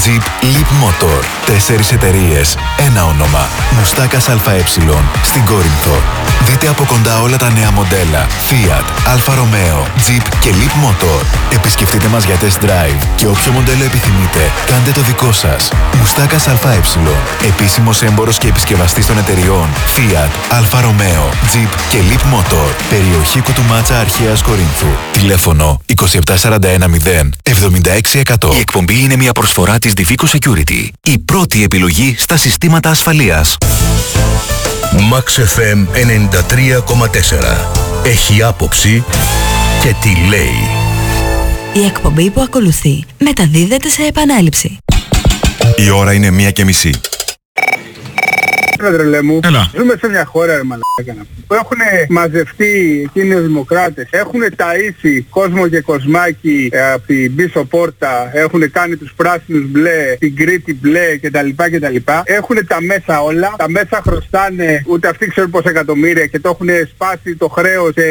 Jeep Leap Motor. 4 εταιρείες, ένα όνομα. Μουστάκας ΑΕ στην Κόρινθο. Δείτε από κοντά όλα τα νέα μοντέλα Fiat, Alfa Romeo, Jeep και Leap Motor. Επισκεφτείτε μας για test drive και όποιο μοντέλο επιθυμείτε, κάντε το δικό σας. Μουστάκας ΑΕ. Επίσημος έμπορος και επισκευαστής των εταιριών Fiat, Alfa Romeo, Jeep και Leap Motor. Περιοχή Κουτουμάτσα Αρχαίας Κορίνθου. Τηλέφωνο 27410 76100. Η εκπομπή είναι μια προσφορά της Divico Security. Η πρώτη επιλογή στα συστήματα ασφαλείας. Max FM 93,4. Έχει άποψη και τι λέει. Η εκπομπή που ακολουθεί μεταδίδεται σε επανάληψη. Η ώρα είναι 1:30. Τρελέ μου, Έλα. ζούμε σε μια χώρα που έχουν μαζευτεί εκείνοι οι δημοκράτες, έχουν ταΐσει κόσμο και κοσμάκι από την πίσω πόρτα, έχουν κάνει τους πράσινους μπλε, την Κρήτη μπλε κτλ. Έχουν τα μέσα όλα, τα μέσα χρωστάνε ούτε αυτοί ξέρουν πόσα εκατομμύρια και το έχουν σπάσει το χρέος σε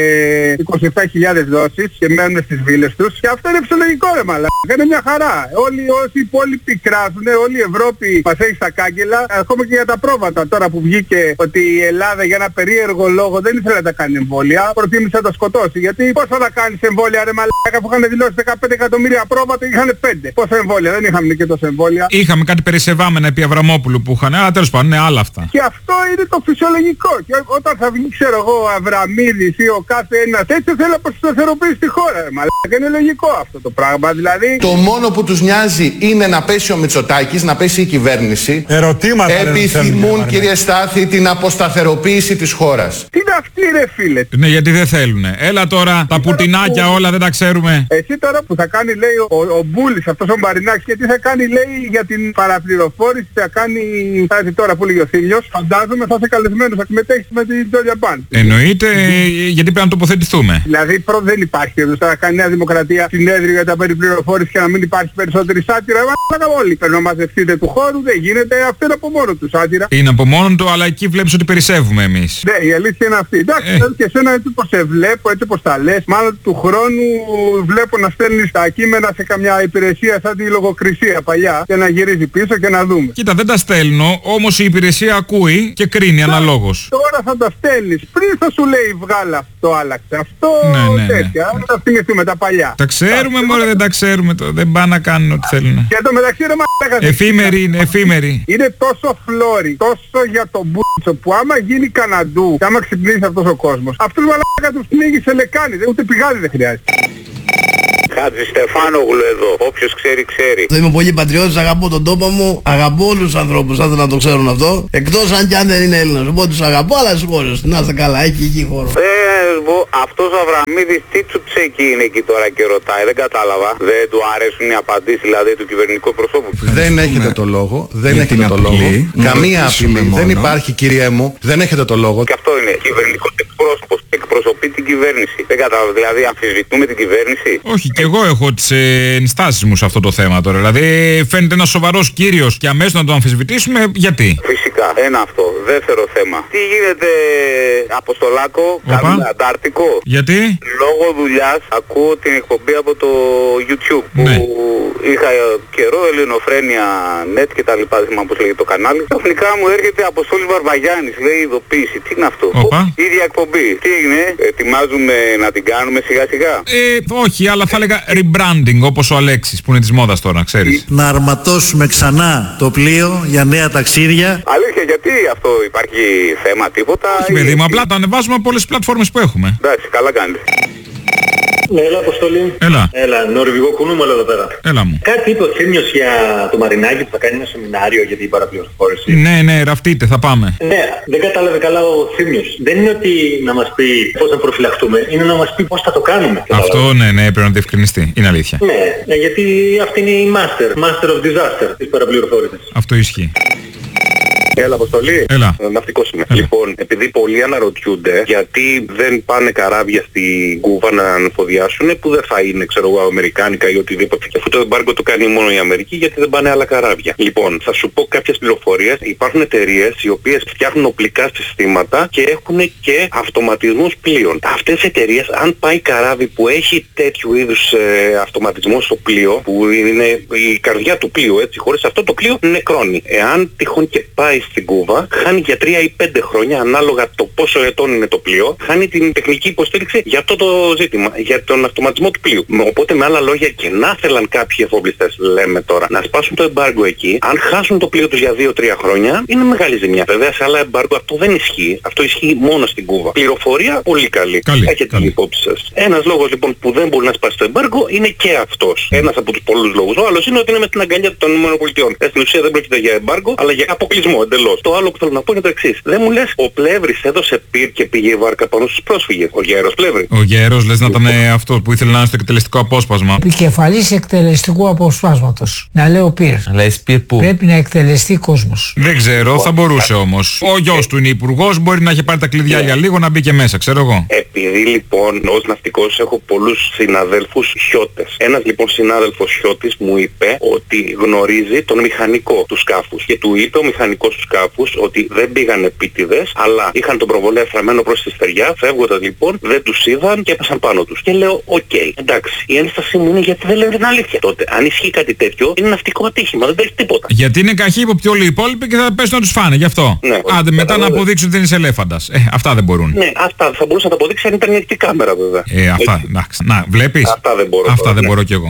27.000 δόσεις και μένουν στις βίλες τους. Και αυτό είναι φυσιολογικό ρε μαλάκα, είναι μια χαρά. Όλοι όσοι υπόλοιποι κράζουν, όλη η Ευρώπη μας έχει στα κάγκελα, ακόμα και για τα πρόβατα. Τώρα που βγήκε ότι η Ελλάδα για ένα περίεργο λόγο δεν ήθελε να τα κάνει εμβόλια, προτίμησε να τα σκοτώσει. Γιατί πώς θα τα κάνεις εμβόλια ρε μαλάκα που είχαν δηλώσει 15 εκατομμύρια πρόβατα και είχαν 5. Πόσα εμβόλια, δεν είχαμε και τόσα εμβόλια. Είχαμε κάτι περισεβάμενα επί Αβραμόπουλου που είχαν, αλλά τέλος πάντων είναι άλλα αυτά. Και αυτό είναι το φυσιολογικό. Και όταν θα βγει, ξέρω εγώ, ο Αβραμίδης ή ο κάθε ένας έτσι θέλει να αποσταθεροποιήσει τη χώρα ρε μαλάκα. Είναι λογικό αυτό το πράγμα. Δηλαδή. Το μόνο που τους νοιάζει είναι να πέσει ο Μητσοτάκης, να πέσει η κυβέρνηση. Ερωτήματα. Επιθυμούν, κύριε Στάθη, την αποσταθεροποίηση της χώρας. Τι είναι αυτή ρε φίλε. Ναι, γιατί δεν θέλουνε. Έλα τώρα, τα πουτινάκια όλα δεν τα ξέρουμε. Εσύ τώρα που θα κάνει λέει ο Μπούλης, αυτός ο Μπαρινάκης, και τι θα κάνει λέει για την παραπληροφόρηση, θα κάνει, θα έρθει τώρα που λέγει ο Θήλιος, φαντάζομαι θα είσαι καλεσμένος, θα συμμετέχεις με την Τζόλια Μπάν. Εννοείται, γιατί πρέπει να τοποθετηθούμε. Δηλαδή δεν υπάρχει εδώ, θα κάνει Νέα Δημοκρατία συνέδριο για τα περιπληροφόρηση και να μην υπάρχει περισσότερη σάτυρα. Όλοι πρέπει να μαζευτείτε του χώρου, δεν γίνεται, αυτό είναι από μόνο του σάτυρα. Είναι από μόνο του, αλλά εκεί βλέπεις ότι περισσεύουμε εμείς. Ναι, η αλήθεια είναι αυτή. Εντάξει, και εσένα έτσι πως σε βλέπω, έτσι πως τα λες, μάλλον του χρόνου βλέπω να στέλνεις τα κείμενα σε καμιά υπηρεσία σαν τη λογοκρισία παλιά και να γυρίζει πίσω και να δούμε. Κοίτα, δεν τα στέλνω, όμως η υπηρεσία ακούει και κρίνει αναλόγως. Τώρα θα τα στέλνεις, πριν θα σου λέει βγάλα αυτό, άλλαξε αυτό, τέτοια. Θα θυμηθούμε τα παλιά. Τα ξέρουμε μωρέ, δεν τα ξέρουμε, δεν πάνε να κάνουν ό,τι θέλουν. Και το μεταξύ ρε μαλάκα. Εφήμερη είναι, εφήμερη. Είναι τόσο φλόρι, τόσο για τον μπούτσο που άμα γίνει καναντού και άμα ξυπνήσει αυτός ο κόσμος, αυτός μαλάκα του πνίγει σε λεκάνη, ούτε πηγάδι δεν χρειάζεται. Χάτζη Στεφάνογλου εδώ, όποιος ξέρει ξέρει. Είμαι πολύ πατριώτης, αγαπώ τον τόπο μου, αγαπώ όλους τους ανθρώπους, θα ήθελα να το ξέρουν αυτό. Εκτός αν κι αν δεν είναι Έλληνας, οπότε τους αγαπώ, αλλά στις χώρες, να είστε καλά, έχει εκεί χώρο. Αυτός ο Αβραμίδης τι τσουτσέκι είναι εκεί τώρα και ρωτάει, δεν κατάλαβα. Δεν του αρέσουν οι απαντήσεις δηλαδή του κυβερνητικού προσώπου. Δεν έχετε το λόγο, δεν έχετε το λόγο. Καμία απειλή, δεν υπάρχει κύριε μου, δεν έχετε το λόγο. Και αυτό είναι κυβερνητικός εκπρόσωπος, εκπροσωπεί την κυβέρνηση. Δεν κατάλαβα, δηλαδή αμφισβητούμε την κυβέρνηση. Όχι, και εγώ έχω τις ενστάσεις μου σε αυτό το θέμα τώρα. Δηλαδή φαίνεται ένας σοβαρός κύριος και αμέσως να το αμφισβητήσουμε, γιατί. Φυσικά, ένα αυτό. Δεύτερο θέμα. Τι γίνεται, Αποστολάκο, κάνουμε Αντάρτικο. Γιατί? Λόγω δουλειάς ακούω την εκπομπή από το YouTube που είχα καιρό, Ελληνοφρένια Net και τα λοιπά, δεν θυμάμαι πώς λέγεται το κανάλι. Ξαφνικά μου έρχεται Αποστόλης Βαρβαγιάννης, λέει ειδοποίηση. Τι είναι αυτό? Ίδια εκπομπή. Τι έγινε, ετοιμάζουμε να την κάνουμε σιγά σιγά? Όχι, αλλά θα έλεγα rebranding, όπως ο Αλέξης που είναι της μόδας τώρα, ξέρεις. Να αρματώσουμε ξανά το πλοίο για νέα ταξίδια. Αλήθεια, γιατί αυτό υπάρχει θέμα, τίποτα? Όχι παιδί μου, απλά τα ανεβάζουμε από όλες τις πλατφόρμες που έχουμε. Εντάξει, καλά κάνετε. Ναι, έλα Αποστολή. Έλα, νορβηγό κουνούμαλο εδώ πέρα. Έλα μου. Κάτι είπε ο Θήμιος για το Μαρινάκι που θα κάνει ένα σεμινάριο για την παραπληροφόρηση. Ναι, ραφτείτε, θα πάμε. Ναι, δεν κατάλαβε καλά ο Θήμιος. Δεν είναι ότι να μας πει πώς να προφυλαχτούμε, είναι να μας πει πώς θα το κάνουμε. Αυτό ναι, πρέπει να διευκρινιστεί. Είναι αλήθεια. Ναι, γιατί αυτή είναι η master of disaster της παραπληροφόρησης. Αυτό ισχύει. Έλα, Αποστολή. Έλα. Ναυτικός είμαι. Λοιπόν, επειδή πολλοί αναρωτιούνται γιατί δεν πάνε καράβια στην Κούβα να ανεφοδιάσουν, που δεν θα είναι, ξέρω εγώ, αμερικάνικα ή οτιδήποτε. Και αφού το εμπάργκο το κάνει μόνο η Αμερική, γιατί δεν πάνε άλλα καράβια. Λοιπόν, θα σου πω κάποιες πληροφορίες. Υπάρχουν εταιρείες οι οποίες φτιάχνουν οπλικά συστήματα και έχουν και αυτοματισμούς πλοίων. Αυτές οι εταιρείες, αν πάει καράβι που έχει τέτοιου είδους αυτοματισμό στο πλοίο, που είναι η καρδιά του πλοίου, έτσι, χωρίς αυτό το πλοίο νεκρώνει. Εάν τυχόν και πάει στην Κούβα, χάνει για 3 ή 5 χρόνια, ανάλογα το πόσο ετών είναι το πλοίο, χάνει την τεχνική υποστήριξη για αυτό το ζήτημα, για τον αυτοματισμό του πλοίου. Οπότε με άλλα λόγια, και να θέλαν κάποιοι εφοπλιστές, λέμε τώρα, να σπάσουν το εμπάργκο εκεί, αν χάσουν το πλοίο τους για 2-3 χρόνια, είναι μεγάλη ζημιά. Βέβαια σε άλλα εμπάργκο αυτό δεν ισχύει. Αυτό ισχύει μόνο στην Κούβα. Πληροφορία πολύ καλή. Έχετε την υπόψη σας. Ένας λόγος λοιπόν που δεν μπορεί να σπάσει το εμπάργκο είναι και αυτός. Ένας από τους πολλούς λόγους. Ο άλλος είναι ότι είναι με την αγκαλιά των ΗΠΑ. Στην ουσία δεν πρόκειται για εμπάργκο, αλλά για αποκλεισμό εντελώς. Το άλλο που θέλω να πω είναι το εξής. Δεν μου λες, ο Πλεύρης έδωσε πυρ και πήγε η βάρκα πάνω στους πρόσφυγες. Ο Γέρος Πλεύρη. Ο Γέρος λες να ήταν αυτό που ήθελε να είναι στο εκτελεστικό απόσπασμα. Επικεφαλής εκτελεστικού αποσπάσματος. Να λέω πυρ. Λες πυρ πού? Πρέπει να εκτελεστεί κόσμος. Δεν ξέρω, θα μπορούσε όμως. Ο γιος του είναι υπουργός, μπορεί να έχει πάρει τα κλειδιά για λίγο να μπει και μέσα, ξέρω εγώ. Επειδή λοιπόν ως ναυτικός έχω πολλούς συναδέλφους χιώτες. Ένας λοιπόν συνάδελφος χιώτης μου είπε ότι γνωρίζει τον μηχανικό του σκάφους. Και του είπε ο μηχανικός του σκάφους ότι δεν πήγαν επίτηδες, αλλά είχαν τον προβολέα στραμμένο προς τη στεριά. Φεύγοντας λοιπόν, δεν τους είδαν και έπεσαν πάνω τους. Και λέω, οκ, εντάξει. Η ένστασή μου είναι γιατί δεν λένε την αλήθεια. Τότε, αν ισχύει κάτι τέτοιο, είναι ναυτικό ατύχημα, δεν παίζει τίποτα. Γιατί είναι καχύποπτοι όλοι οι υπόλοιποι και θα πέσουν να τους φάνε, γι' αυτό. Ναι, άντε μετά να αποδείξουν ότι δεν είσαι ελέφαντας. Αυτά δεν μπορούν. Ναι, αυτά θα μπορούσα να τα αποδείξει αν ήταν ανοιχτή κάμερα βέβαια. Αυτά, εντάξει. Να, βλέπεις. Αυτά δεν μπορώ. Αυτά δεν μπορώ κι εγώ.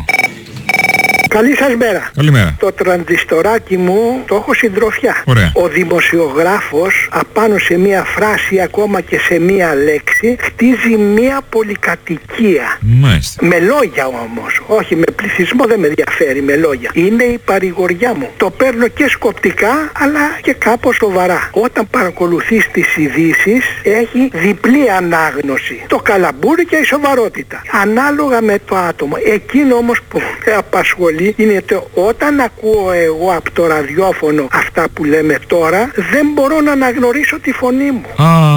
Καλή σας μέρα. Καλημέρα. Το τρανζιστοράκι μου το έχω συντροφιά. Ωραία. Ο δημοσιογράφος απάνω σε μία φράση, ακόμα και σε μία λέξη, χτίζει μία πολυκατοικία. Μάλιστα. Με λόγια όμως. Όχι, με πληθυσμό δεν με ενδιαφέρει, με λόγια. Είναι η παρηγοριά μου. Το παίρνω και σκοπτικά, αλλά και κάπως σοβαρά. Όταν παρακολουθείς τις ειδήσεις, έχει διπλή ανάγνωση. Το καλαμπούρι και η σοβαρότητα. Ανάλογα με το άτομο. Εκείνο όμως που με απασχολεί είναι το όταν ακούω εγώ από το ραδιόφωνο αυτά που λέμε τώρα, δεν μπορώ να αναγνωρίσω τη φωνή μου.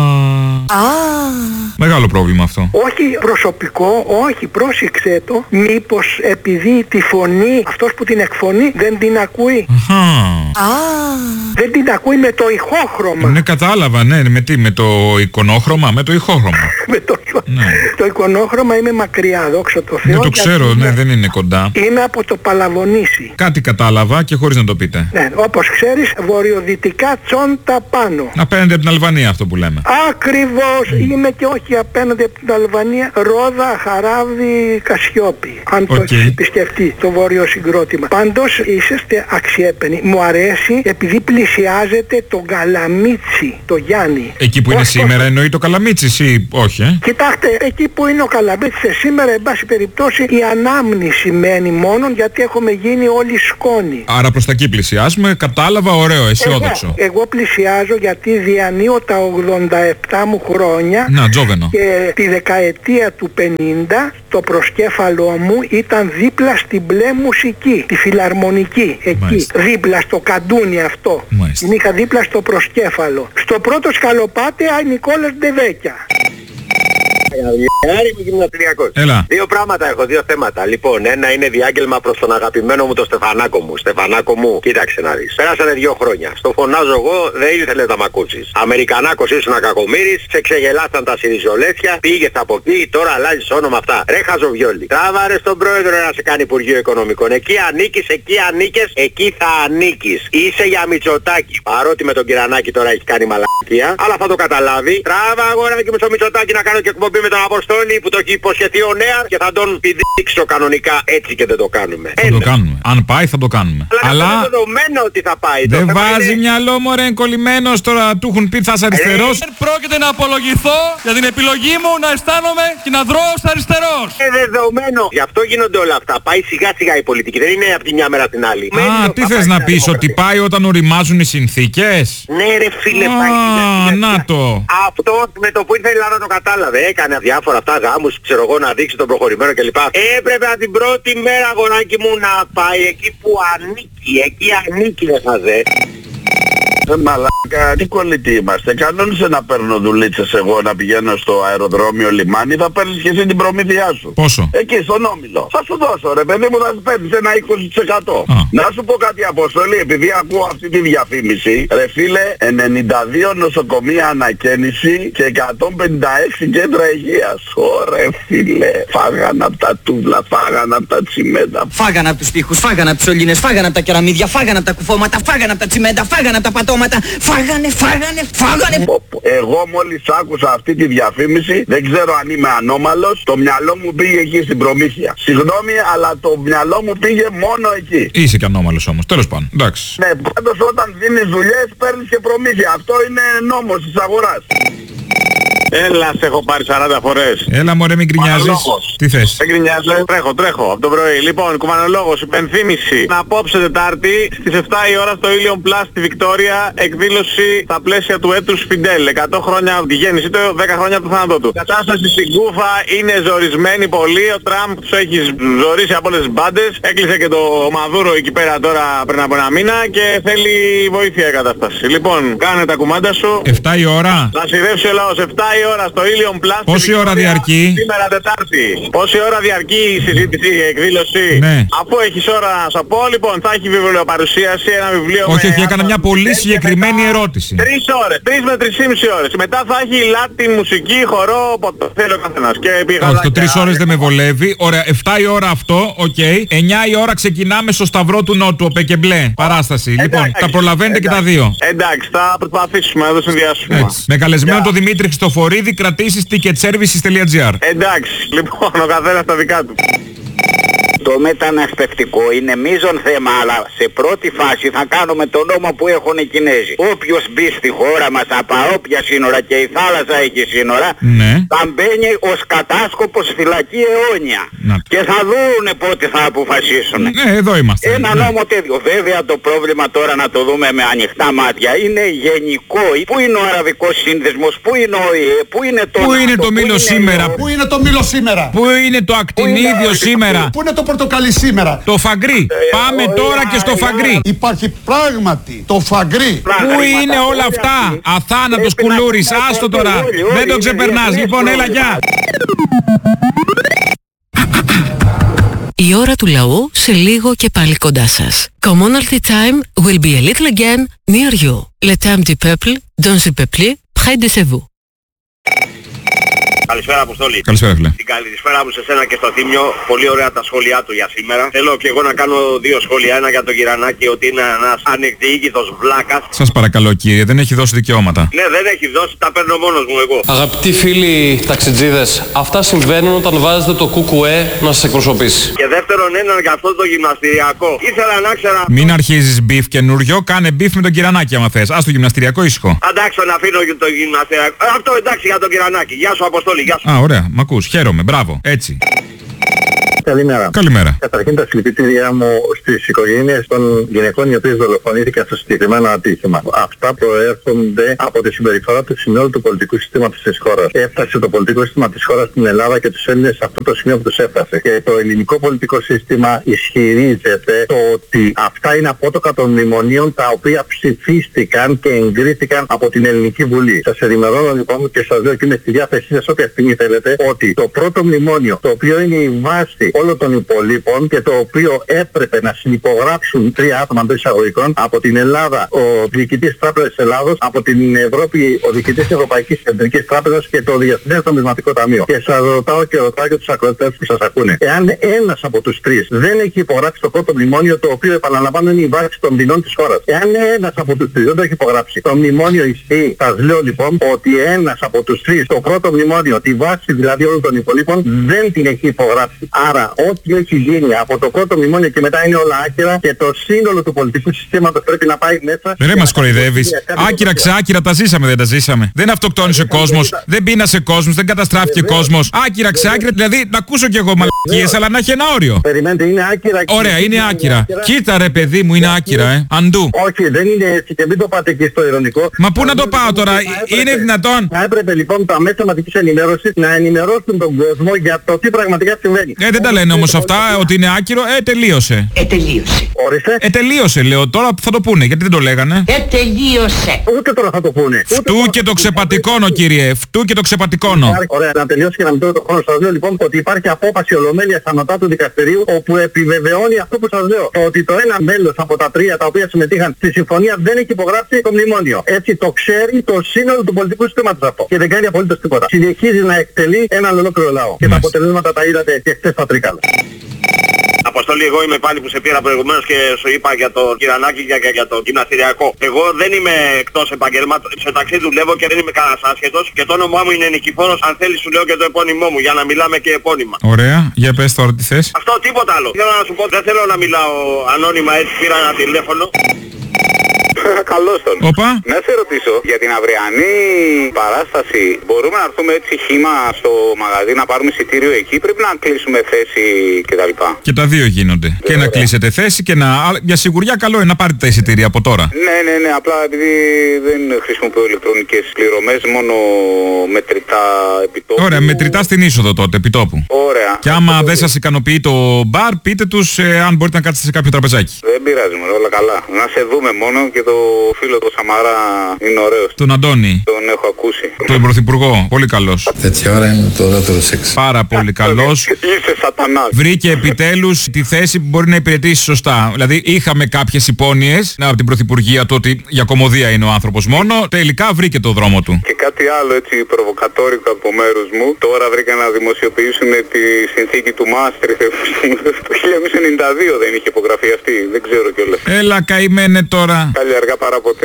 Μεγάλο πρόβλημα αυτό. Όχι προσωπικό, όχι, πρόσεξε το. Μήπως επειδή τη φωνή, αυτός που την εκφωνεί δεν την ακούει. Δεν την ακούει με το ηχόχρωμα. Ναι, κατάλαβα, ναι, με τι, με το εικονόχρωμα, με το ηχόχρωμα. Το εικονόχρωμα είμαι μακριά, δόξα τω Θεώ. Ναι, το ξέρω, ναι, δεν είναι κοντά. Είμαι από το Παλαβονήσι. Κάτι κατάλαβα και χωρίς να το πείτε. Ναι, όπως ξέρεις, βορειοδυτικά Τσόντα πάνω. Απέναντι από την Αλβανία αυτό που λέμε. Ακριβώς, είμαι και όχι απέναντι από την Αλβανία, Ρόδα, Χαράβη, Κασιόπη. Αν το έχεις επισκεφτεί το βόρειο συγκρότημα. Πάντως είσαστε αξιέπαινοι. Μου αρέσει επειδή πλησιάζετε το Καλαμίτσι, το Γιάννη. Εκεί που είναι σήμερα εννοεί το Καλαμίτσι ή όχι, Κοιτάξτε, εκεί που είναι ο Καλαμίτσης σήμερα, εν πάση περιπτώσει, η ανάμνηση σημαίνει μόνο γιατί έχουμε γίνει όλοι σκόνη. Άρα προς τα εκεί πλησιάζουμε, κατάλαβα, ωραίο, αισιόδοξο. Εγώ πλησιάζω γιατί διανύω τα 87 μου χρόνια. Να, τζόβενο. Και τη δεκαετία του 50 το προσκέφαλό μου ήταν δίπλα στην μπλε μουσική, τη φιλαρμονική, εκεί. Μάλιστα. Δίπλα στο καντούνι αυτό. Την είχα δίπλα στο προσκέφαλο. Στο πρώτο σκαλοπάτι Νικόλας Ντεβέκια. Είμαι γυμναστηριακός. Έλα. Δύο πράγματα έχω, δύο θέματα. Λοιπόν, ένα είναι διάγγελμα προς τον αγαπημένο μου τον Στεφανάκο μου. Στεφανάκο μου, κοίταξε να δεις. Πέρασανε 2 χρόνια. Στο φωνάζω εγώ, δεν ήθελες να μ' ακούσεις. Αμερικανάκος ήσουν κακομοίρης, σε ξεγελάσαν τα Συριζολέθια, πήγες από εκεί, τώρα αλλάζεις όνομα αυτά. Ρε Χαζοβιόλη. Τράβαρε στον πρόεδρο να σε κάνει Υπουργείο Οικονομικών. Εκεί ανήκεις, εκεί ανήκες, εκεί θα ανήκεις. Είσαι για Μητσοτάκη. Παρότι με τον Κυρανάκη τώρα έχει κάνει μαλακία, αλλά θα το καταλάβει. Τράβα αγοράκι με στο Μητσοτάκη να κάνω και εκπομπή με τον Αποστόλη που το έχει υποσχεθεί ο Νέας και θα τον πηδήξω κανονικά, έτσι και δεν το κάνουμε. Θα το κάνουμε. Αν πάει θα το κάνουμε. Αλλά είναι δεδομένο ότι θα πάει. Δεν βάζει μυαλό μωρέ κολλημένος τώρα, του έχουν πει θα είσαι αριστερός. Πρόκειται να απολογηθώ για την επιλογή μου να αισθάνομαι και να δρώ ως αριστερός. Δεδομένο. Γι' αυτό γίνονται όλα αυτά. Πάει σιγά σιγά η πολιτική. Δεν είναι από τη μια μέρα στην άλλη. Τι θες να πεις, ότι πάει όταν οριμάζουν οι συνθήκες? Ναι ρε φίλε, πάει σιγά σιγά. Να το. Αυτό με το που ήρθε η Ελλάδα το κατάλαβε. Έκανε διάφορα αυτά γάμους, ξέρω εγώ, να δείξει τον προχωρημένο κλπ. Έπρεπε από την πρώτη μέρα, αγοράκι μου, να πάει εκεί που ανήκει. Εκεί ανήκει, δεν θα δε. Μαλάκα, τι κολλητοί είμαστε. Κανόνισε να παίρνω δουλίτσες εγώ να πηγαίνω στο αεροδρόμιο λιμάνι, θα παίρνεις και εσύ την προμήθειά σου. Πόσο? Εκεί στον Όμιλο. Θα σου δώσω ρε παιδί μου, θα σου παίρνεις ένα 20%. Να σου πω κάτι Αποστολή, επειδή ακούω αυτή τη διαφήμιση, ρε φίλε, 92 νοσοκομεία ανακαίνιση και 156 κέντρα υγείας. Ωρε φίλε, φάγανε απ' τα τούβλα, φάγανε απ' τα τσιμέντα. Φάγανε απ' τους τοίχους, φάγανε απ' τους σωλήνες, φάγανε απ' τα κεραμίδια, φάγανε απ' τα κουφώματα, φάγανε απ' τα τσιμέντα, φάγανε απ' τα πατώματα, φάγανε. Εγώ μόλις άκουσα αυτή τη διαφήμιση, δεν ξέρω αν είμαι ανώμαλος, το μυαλό μου πήγε εκεί στην προμήθεια. Συγγνώμη, αλλά το μυαλό μου πήγε μόνο εκεί. Είσαι και ανώμαλος όμως, τέλος πάντων, εντάξει. Ναι, πάντως όταν δίνεις δουλειές παίρνεις και προμήθεια. Αυτό είναι νόμος της αγοράς. Έλα, σε έχω πάρει 40 φορές. Έλα μωρέ, μην γκρινιάζεις. Τι θες? Δεν γκρινιάζω, τρέχω από το πρωί. Λοιπόν, κουμανολόγος, υπενθύμηση. Απόψε Τετάρτη στις 7 η ώρα στο Ilion Plus στη Βικτόρια, εκδήλωση στα πλαίσια του έτους Φιντέλ. 100 χρόνια από τη γέννησή του, 10 χρόνια από το θάνατό του. Η κατάσταση στην Κούφα είναι ζορισμένη πολύ. Ο Τραμπ τους έχει ζορίσει από όλες τις μπάντες. Έκλεισε και το Μαδούρο εκεί πέρα τώρα πριν από ένα μήνα και θέλει βοήθεια η κατάσταση. Λοιπόν, κάνε τα κουμάντα σου. 7 η ώρα. Να σειρεύσει ο λαός 7 η ώρα στο Ilion Plus. Πόση ώρα διαρκεί? Σήμερα Τετάρτη. Πόση ώρα διαρκεί η συζήτηση, η εκδήλωση? Ναι. Αφού έχεις ώρα να σου πω, λοιπόν, θα έχει βιβλιοπαρουσίαση, ένα βιβλίο. Όχι, έκανα μια πολύ συγκεκριμένη ερώτηση. 3 ώρες, 3 με 3,5 ώρες. Μετά θα έχει Latin μουσική, χορό, όποτε θέλει ο καθένας. Όχι, το 3 ώρες δεν με βολεύει. Ωραία, 7 η ώρα αυτό, οκ. 9 η ώρα ξεκινάμε στο Σταυρό του Νότου, ο Πεκεμπλέ. Παράσταση. Λοιπόν, τα προλαβαίνετε και τα δύο. Εντάξει, θα προσπαθήσουμε να το συνδυάσουμε. Με καλεσμένο τον Δημήτρη Χριστοφορίδη, κρατήσεις ticketservices.gr. Εντάξει, λοιπόν, ο καθένας τα δικά του. Το μεταναστευτικό είναι μείζον θέμα, αλλά σε πρώτη φάση θα κάνουμε τον νόμο που έχουν οι Κινέζοι. Όποιος μπει στη χώρα μας από όποια σύνορα, και η θάλασσα έχει σύνορα, ναι, θα μπαίνει ως κατάσκοπος φυλακή αιώνια. Και θα δούνε πότε θα αποφασίσουν. Ναι, εδώ είμαστε. Ένα νόμο τέτοιο. Βέβαια το πρόβλημα τώρα να το δούμε με ανοιχτά μάτια είναι γενικό. Πού είναι ο Αραβικός Σύνδεσμος, πού είναι ο ΙΕ, πού είναι το Πού είναι το μήλο σήμερα, πού είναι το μήλο σήμερα, πού είναι το ακτινίδιο σήμερα, πού είναι το πορτοκαλί σήμερα. Το φαγκρί. Πάμε τώρα και στο φαγκρί. Υπάρχει πράγματι το φαγκρί. Πού είναι όλα αυτά? Αθάνατος κουλούρης. Άστο τώρα. Δεν το ξεπερνάς. Λοιπόν, έλα, γεια. Η ώρα του λαού σε λίγο και πάλι κοντά σας. Commonalty time will be a little again near you. Le temps du peuple, dans le peuple, près de chez vous. Καλησπέρα Αποστόλη. Καλησπέρα φίλε. Την καλησπέρα μου σε σένα και στο Θήμιο. Πολύ ωραία τα σχόλιά του για σήμερα. Θέλω και εγώ να κάνω 2 σχόλια. Ένα για τον Κυρανάκη, ότι είναι ένας ανεκδιήγητος βλάκας. Σας παρακαλώ κύριε, δεν έχει δώσει δικαιώματα. Ναι, δεν έχει δώσει, τα παίρνω μόνος μου εγώ. Αγαπητοί φίλοι ταξιτζίδες, αυτά συμβαίνουν όταν βάζετε το κουκουέ να σας εκπροσωπήσει. Και δεύτερον, έναν για αυτό το γυμναστηριακό. Ήθελα να ξέρω. Μην αρχίζεις μπιφ καινούριο, κάνε μπιφ με τον Κυρανάκη άμα θες. Ας το γυμναστηριακό ήσυχο. Εντάξει, να αφήνω το γυμναστηριακό. Αυτό εντάξει για τον Κυρανάκη. Γεια σου Αποστόλη. Α, ωραία, μ' ακούς, χαίρομαι, μπράβο, έτσι. Καλημέρα. Καλημέρα. Καταρχήν τα συλληπιτήριά μου στις οικογένειες των γυναικών οι οποίες δολοφονήθηκαν στο συγκεκριμένο ατύχημα. Αυτά προέρχονται από τη συμπεριφορά του συνόλου του πολιτικού συστήματος της χώρας. Έφτασε το πολιτικό σύστημα της χώρας στην Ελλάδα και τους Έλληνες σε αυτό το σημείο που τους έφτασε. Και το ελληνικό πολιτικό σύστημα ισχυρίζεται ότι αυτά είναι απότοκα των μνημονίων τα οποία ψηφίστηκαν και εγκρίθηκαν από την Ελληνική Βουλή. Σας ενημερώνω λοιπόν και σας λέω και είμαι στη διάθεσή σας όποια στιγμή θέλετε ότι το πρώτο μνημόνιο, το οποίο είναι η βάση όλων των υπολείπων και το οποίο έπρεπε να συνυπογράψουν 3 άτομα εντός εισαγωγικών, από την Ελλάδα ο διοικητής Τράπεζας Ελλάδος, από την Ευρώπη ο διοικητής Ευρωπαϊκής Κεντρικής Τράπεζας και το Διεθνές Νομισματικό Ταμείο. Και σας ρωτάω και τους ακροατές που σας ακούνε. Εάν ένας από τους 3 δεν έχει υπογράψει το πρώτο μνημόνιο, το οποίο επαναλαμβάνω είναι η βάση των δεινών της χώρας. Εάν ένας από τους 3 δεν το έχει υπογράψει, το μνημόνιο ισχύει. Σας λέω λοιπόν ότι ένας από τους 3, το πρώτο μνημόνιο, τη βάση δηλαδή όλων των υπολείπων, δεν την έχει υπογράψει. Άρα ό,τι έχει γίνει από το πρώτο μνημόνιο και μετά είναι όλα άκυρα και το σύνολο του πολιτικού συστήματος πρέπει να πάει μέσα. Δεν μας κοροϊδεύεις. Άκυρα ξάκυρα τα ζήσαμε, δεν τα ζήσαμε. Δεν αυτοκτόνησε κόσμος, δεν πείνασε κόσμος, δεν καταστράφηκε κόσμος. Άκυρα ξάκυρα, δηλαδή να ακούσω κι εγώ μαλακίες, αλλά να έχει ένα όριο. Περιμένετε, είναι άκυρα. Ωραία, είναι άκυρα. Κοίτα ρε παιδί μου, είναι άκυρα, Αντού. Όχι, δεν είναι έτσι και μην το πάτε εκεί στο ειρωνικό. Μα πού να το πάω τώρα, είναι δυνατόν? Θα έπρεπε λοιπόν τα μέσα μαζικής ενημέρωσης να ενημερώσουν τον κόσμο για το τι πραγματικά συμβαίνει. Δεν τα τα λένε όμως αυτά, ότι είναι άκυρο. Τελείωσε. Τελείωσε. Ορίστε. Τελείωσε, λέω. Τώρα θα το πούνε. Γιατί δεν το λέγανε. Τελείωσε. Ούτε τώρα θα το πούνε. Φτού και το ξεπατικώνω, κύριε. Φτού και το ξεπατικώνω. Ωραία, να τελειώσει και να μην το χρόνο. Σας λέω λοιπόν ότι υπάρχει απόφαση ολομέλειας ανωτάτου δικαστηρίου όπου επιβεβαιώνει αυτό που σας λέω. Ότι το ένα μέλος από τα τρία τα οποία συμμετείχαν στη συμφωνία δεν έχει υπογράψει το μνημόνιο. Έτσι το ξέρει το σύνολο του πολιτικού συστήματος αυτό. Και δεν κάνει απολύτως τίποτα. Συνεχίζει να εκτελεί έναν ολόκληρο λαό. Και τα αποτελέσματα τα είδατε και χθες στα Τρίκαλα. Αποστολή, εγώ είμαι πάλι που σε πήρα προηγουμένως και σου είπα για το Κυρανάκι και για το γυμναστηριακό. Εγώ δεν είμαι εκτός επαγγελμάτων. Σε ταξί δουλεύω και δεν είμαι κανένας άσχετος. Και το όνομά μου είναι Νικηφόρος. Αν θέλεις σου λέω και το επώνυμό μου για να μιλάμε και επώνυμα. Ωραία, για πες τώρα τι θες. Αυτό τίποτα άλλο. Θέλω να σου πω, δεν θέλω να μιλάω ανώνυμα, έτσι πήρα ένα τηλέφωνο. Καλώς τον. Οπα. Να σε ρωτήσω, για την αυριανή παράσταση μπορούμε να έρθουμε έτσι χύμα στο μαγαζί να πάρουμε εισιτήριο εκεί, πρέπει να κλείσουμε θέση κτλ. Και τα δύο γίνονται. Και να κλείσετε θέση και να... Για σιγουριά καλό είναι να πάρετε τα εισιτήρια από τώρα. Ναι, απλά επειδή δεν χρησιμοποιώ ηλεκτρονικές πληρωμές, μόνο μετρητά επιτόπου. Ωραία, μετρητά στην είσοδο τότε, επιτόπου. Ωραία. Και άμα δεν σας ικανοποιεί το μπαρ, πείτε τους αν μπορείτε να κάτσετε σε κάποιο τραπεζάκι. Δεν πειράζει, όλα καλά. Να σε δούμε μόνο και το φίλο του Σαμαρά είναι ωραίος. Τον Αντώνη. Τον έχω ακούσει. Τον Πρωθυπουργό. Πολύ καλός. Τέτοια ώρα είναι το ωραίο σεξ. Πάρα πολύ καλός. Είσαι σατανάς. Βρήκε επιτέλους τη θέση που μπορεί να υπηρετήσει σωστά. Δηλαδή είχαμε κάποιες υπόνοιες από την Πρωθυπουργία του ότι για κωμωδία είναι ο άνθρωπος μόνο. Τελικά βρήκε το δρόμο του. Και κάτι άλλο έτσι προβοκατόρικο από μέρους μου. Τώρα βρήκα να δημοσιοποιήσουν τη συνθήκη του Μάστριχτ. Το 1992 δεν είχε υπογραφεί αυτή. Δεν ξέρω κιόλας. Έλα καημένε τώρα. Καλή αργά παρά ποτέ.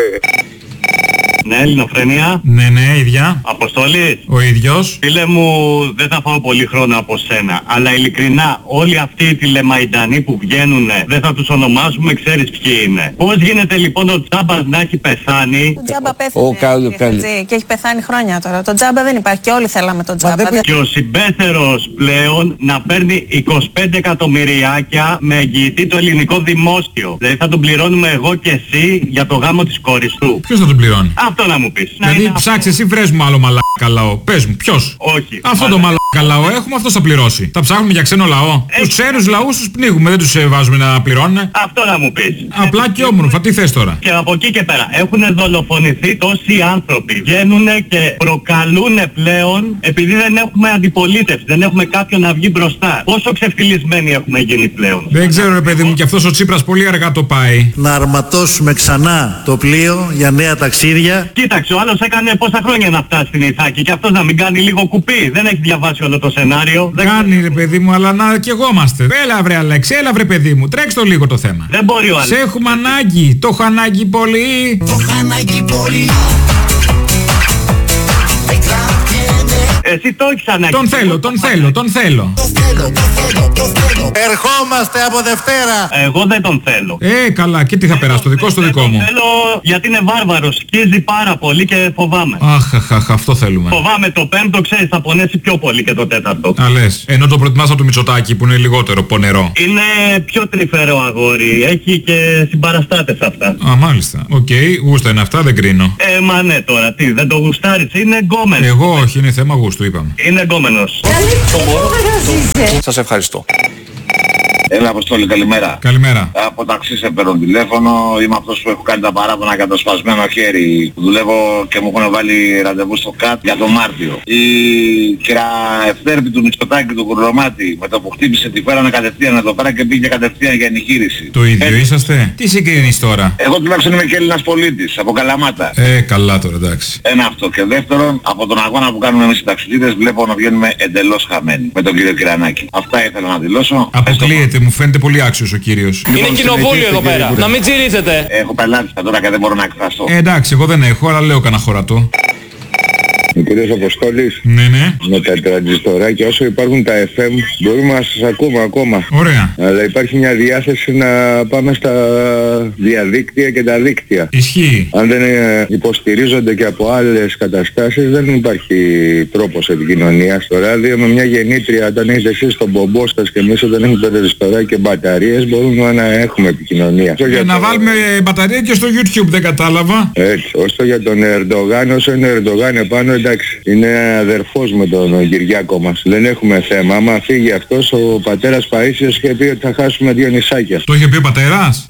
Ναι, Ελληνοφρένεια. Ναι, ίδια. Αποστόλης. Ο ίδιος. Φίλε μου, δεν θα φάω πολύ χρόνο από σένα. Αλλά ειλικρινά, όλοι αυτοί οι τηλεμαϊντανοί που βγαίνουν, δεν θα τους ονομάσουμε, ξέρεις ποιοι είναι. Πώς γίνεται λοιπόν ο Τζάμπας να έχει πεθάνει? Ο Τζάμπα πέθανε. Και έχει πεθάνει χρόνια τώρα. Το Τζάμπα δεν υπάρχει και όλοι θέλαμε τον Τζάμπα. Και ο συμπέθερος πλέον να παίρνει 25 εκατομμυριάκια με εγγυητή το ελληνικό δημόσιο. Δηλαδή θα τον πληρώνουμε εγώ και εσύ για το γάμο της κόρης του. Ποιος θα τον πληρώνει? Αυτό να μου πεις. Δηλαδή ψάξε εσύ, βρες μου άλλο μαλάκα λαό. Πες μου, ποιος? Όχι. Αυτό το μαλάκα λαό έχουμε, αυτός θα πληρώσει. Θα ψάχνουμε για ξένο λαό. Τους ξένους λαούς τους πνίγουμε, δεν τους βάζουμε να πληρώνουν. Αυτό να μου πεις. Απλά και όμορφα, τι θες τώρα? Και από εκεί και πέρα έχουν δολοφονηθεί τόσοι άνθρωποι. Βγαίνουν και προκαλούν πλέον επειδή δεν έχουμε αντιπολίτευση. Δεν έχουμε κάποιον να βγει μπροστά. Πόσο ξεφτυλισμένοι έχουμε γίνει πλέον? Δεν ξέρω ρε παιδί μου, και αυτός ο Τσίπρας πολύ αργά το πάει. Να αρματώσουμε ξανά το πλοίο για νέα ταξίδια. Κοίταξε, ο άλλος έκανε πόσα χρόνια να φτάσει στην Ιθάκη και αυτός να μην κάνει λίγο κουπί. Δεν έχει διαβάσει όλο το σενάριο. Κάνει ρε παιδί μου, αλλά να κι εγώμαστε. Έλα βρε Αλέξη, έλα βρε παιδί μου, τρέξτε το λίγο το θέμα. Δεν μπορεί ο Αλέξη. Σε έχουμε ανάγκη, το έχω ανάγκη πολύ. Το έχω ανάγκη πολύ. Εσύ το έχεις ανάγκη. Τον θέλω. Ερχόμαστε από Δευτέρα. Εγώ δεν τον θέλω. Καλά, και τι θα περάσει, το δικό στο δικό μου. Θέλω γιατί είναι βάρβαρος, σκίζει πάρα πολύ και φοβάμαι. Αχ, αυτό θέλουμε. Φοβάμαι το πέμπτο, ξέρεις, θα πονέσει πιο πολύ και το τέταρτο. Λες, ενώ το προτιμάς από το Μητσοτάκη που είναι λιγότερο πονερό. Είναι πιο τρυφερό αγόρι, έχει και συμπαραστάτες αυτά. Μάλιστα. Οκ, γούστα είναι αυτά, δεν κρίνω. Μα ναι τώρα, τι, δεν το γουστάρεις, είναι γκόμενος. Εγώ όχι, είναι θέμα γούστου, είπαμε. Είναι γκόμενος. Σας ευχαριστώ. Έλα Αποστόλη, καλημέρα. Καλημέρα. Από ταξί σε παίρνω τηλέφωνο. Είμαι αυτός που έχω κάνει τα παράπονα για το σπασμένο χέρι. Δουλεύω και μου έχουν βάλει ραντεβού στο ΚΑΤ για το Μάρτιο. Η κυρία Ευθέρπη του Μητσοτάκη του Κουρλωμάτη με το που χτύπησε τη φέρανε κατευθείαν εδώ πέρα και πήγε κατευθείαν για εγχείρηση. Το ίδιο είσαστε. Τι συγκρίνεις τώρα? Εγώ τουλάχιστον είμαι και Έλληνας πολίτης από Καλαμάτα. Καλά τώρα, εντάξει. Ένα αυτό. Και δεύτερον, από τον αγώνα που κάνουμε εμείς οι ταξιδίτες βλέπω να βγαίνουμε εντελώς χαμένοι με τον κύριο Κυρανάκη. Αυτά ήθελα να δηλώσω. Αποκλείεται, μου φαίνεται πολύ άξιος ο κύριος. Είναι κοινοβούλιο εδώ πέρα. Να μην τσιρίζετε. Έχω πελάτης τώρα και δεν μπορώ να εκφραστώ. Εντάξει, εγώ δεν έχω, αλλά λέω κανένα χωρατό. Ο κύριος Αποστόλης. Ναι. Με τα τραντζιστοράκια, όσο υπάρχουν τα FM, μπορούμε να σας ακούμε ακόμα. Ωραία. Αλλά υπάρχει μια διάθεση να πάμε στα διαδίκτυα και τα δίκτυα. Ισχύει. Αν δεν υποστηρίζονται και από άλλες καταστάσεις, δεν υπάρχει τρόπος επικοινωνίας. Στο ράδιο με μια γεννήτρια, όταν έχετε εσείς τον μπομπό σας και εμείς όταν έχουμε τραντζιστοράκια και μπαταρίες, μπορούμε να έχουμε επικοινωνία. Να βάλουμε μπαταρία και στο YouTube, δεν κατάλαβα. Έτσι, όσο για τον Ερντογάν, όσο είναι Ερντογάν επάνω εντάξει, είναι αδερφός με τον Κυριάκο μας. Δεν έχουμε θέμα. Άμα φύγει αυτός, ο πατέρας Παΐσιος είχε πει ότι θα χάσουμε 2 νησάκια. Το είχε πει ο πατέρας?